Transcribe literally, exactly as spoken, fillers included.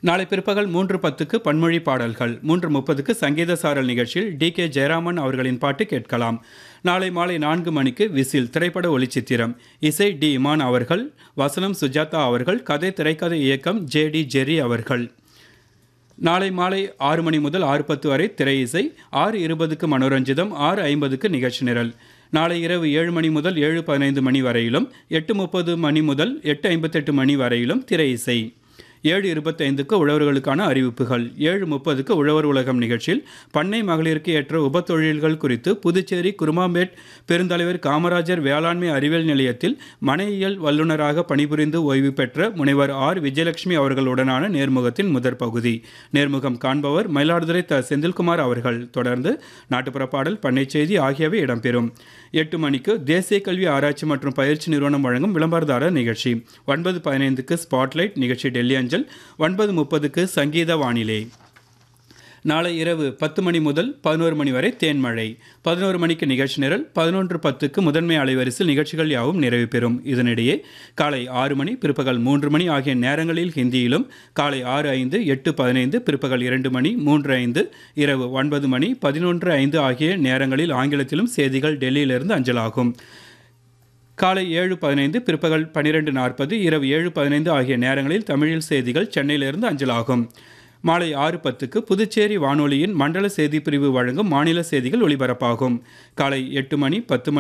நாளை பிற்பகல் மூன்று பத்துக்கு பன்மொழி பாடல்கள், மூன்று முப்பதுக்கு சங்கீத சாரல் நிகழ்ச்சியில் டி கே ஜெயராமன் அவர்களின் பாட்டு கேட்கலாம். நாளை மாலை நான்கு மணிக்கு விசில் திரைப்பட ஒளிச்சித்திரம், இசை டி இமான் அவர்கள், வசனம் சுஜாதா அவர்கள், கதை திரைக்கதை இயக்கம் ஜே டி ஜெர்ரி அவர்கள். நாளை மாலை ஆறு மணி முதல் ஆறு பத்து வரை திரை இசை, ஆறு இருபதுக்கு மனோரஞ்சிதம், ஆறு ஐம்பதுக்கு நிகழ்ச்சி நிரல். நாளை இரவு ஏழு மணி முதல் ஏழு பதினைந்து மணி வரையிலும், எட்டு முப்பது மணி முதல் எட்டு ஐம்பத்தெட்டு மணி வரையிலும் திரை இசை. ஏழு இருபத்தைந்துக்கு உழவர்களுக்கான அறிவிப்புகள், ஏழு முப்பதுக்கு உழவர் உலகம் நிகழ்ச்சியில் பண்ணை மகளிருக்கு ஏற்ற உபத்தொழில்கள் குறித்து புதுச்சேரி குருமாம்பேட் பெருந்தலைவர் காமராஜர் வேளாண்மை அறிவியல் நிலையத்தில் மனையியல் வல்லுநராக பணிபுரிந்து ஓய்வு பெற்ற முனைவர் ஆர் விஜயலட்சுமி அவர்களுடனான நேர்முகத்தின் முதற் பகுதி. நேர்முகம் காண்பவர் மயிலாடுதுறை த செந்தில்குமார் அவர்கள். தொடர்ந்து நாட்டுப்புற பாடல், பண்ணை செய்தி ஆகியவை இடம்பெறும். எட்டு மணிக்கு தேசிய கல்வி ஆராய்ச்சி மற்றும் பயிற்சி நிறுவனம் வழங்கும் விளம்பரதாரர் நிகழ்ச்சி. ஒன்பது பதினைந்துக்கு ஸ்பாட்லைட் நிகழ்ச்சி டெல்லி அஞ்சல். ஒன்பது முப்பதுக்கு சங்கீத வானிலை. நாளை இரவு பத்து மணி முதல் பதினோரு மணி வரை தேன்மழை. பதினோரு மணிக்கு நிகழ்ச்சி நிரல். பதினொன்று பத்துக்கு முதன்மை அலைவரிசையில் நிகழ்ச்சிகள் யாவும் நிறைவு பெறும். இதனிடையே காலை ஆறு மணி, பிற்பகல் மூன்று மணி ஆகிய நேரங்களில் ஹிந்தியிலும், காலை ஆறு ஐந்து, எட்டு பதினைந்து, பிற்பகல் இரண்டு மணி, மூன்று ஐந்து, இரவு ஒன்பது மணி, பதினொன்று ஐந்து ஆகிய நேரங்களில் ஆங்கிலத்திலும் செய்திகள் டெல்லியிலிருந்து அஞ்சலாகும். காலை ஏழு பதினைந்து, பிற்பகல் பன்னிரெண்டு நாற்பது, இரவு ஏழு பதினைந்து ஆகிய நேரங்களில் தமிழில் செய்திகள் சென்னையிலிருந்து அஞ்சலாகும். மாலை ஆறு பத்துக்கு புதுச்சேரி வானொலியின் மண்டல செய்தி பிரிவு வழங்கும் மாநில செய்திகள் ஒலிபரப்பாகும். காலை எட்டு மணி, பத்து மணி